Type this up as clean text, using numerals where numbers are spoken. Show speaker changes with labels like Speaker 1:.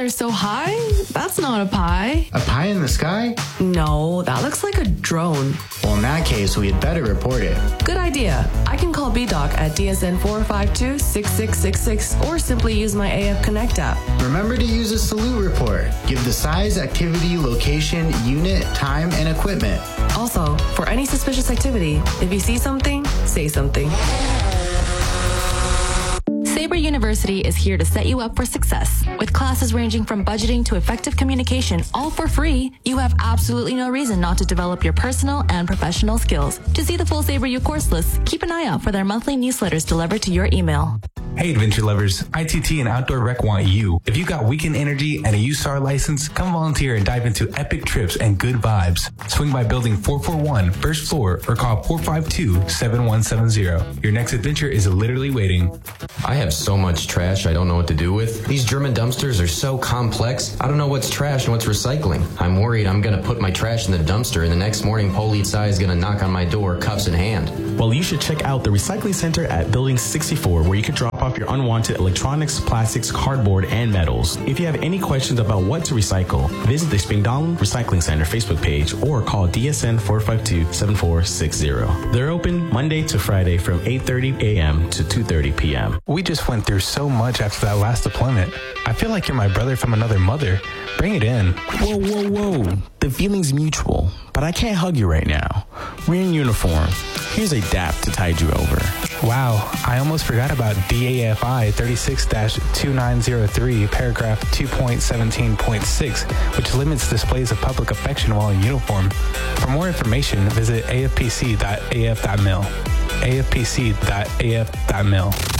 Speaker 1: ladder so high? That's not a pie.
Speaker 2: A pie in the sky?
Speaker 1: No, that looks like a drone.
Speaker 2: Well, in that case, we had better report it.
Speaker 1: Good idea. I can call BDOC at DSN 452-6666 or simply use my AF Connect app.
Speaker 2: Remember to use a salute report. Give the size, activity, location, unit, time, and equipment.
Speaker 1: Also, for any suspicious activity, if you see something, say something.
Speaker 3: Sabre University is here to set you up for success. With classes ranging from budgeting to effective communication, all for free, you have absolutely no reason not to develop your personal and professional skills. To see the full Sabre U course list, keep an eye out for their monthly newsletters delivered to your email.
Speaker 4: Hey, adventure lovers, ITT and Outdoor Rec want you. If you got weekend energy and a USAR license, come volunteer and dive into epic trips and good vibes. Swing by building 441, first floor, or call 452-7170. Your next adventure is literally waiting.
Speaker 5: I have so much trash I don't know what to do with. These German dumpsters are so complex, I don't know what's trash and what's recycling. I'm worried I'm going to put my trash in the dumpster and the next morning Polite Sai is going to knock on my door, cuffs in hand.
Speaker 6: Well, you should check out the Recycling Center at Building 64, where you can drop off your unwanted electronics, plastics, cardboard, and metals. If you have any questions about what to recycle, visit the Spingdalen Recycling Center Facebook page or call DSN 452-7460. They're open Monday to Friday from 8:30 a.m. to 2:30 p.m.
Speaker 4: We just went through so much after that last deployment. I feel like you're my brother from another mother. Bring it in.
Speaker 6: Whoa, whoa, whoa. The feeling's mutual, but I can't hug you right now. We're in uniform. Here's a dap to tide you over.
Speaker 4: Wow, I almost forgot about DAFI 36-2903, paragraph 2.17.6, which limits displays of public affection while in uniform. For more information, visit afpc.af.mil. afpc.af.mil.